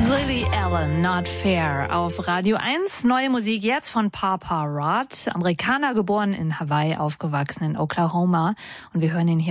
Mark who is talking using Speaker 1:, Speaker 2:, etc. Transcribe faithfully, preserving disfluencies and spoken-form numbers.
Speaker 1: Lily Allen, Not Fair auf Radio eins. Neue Musik jetzt von Papa Rod, Amerikaner, geboren in Hawaii, aufgewachsen in Oklahoma. Und wir hören ihn hier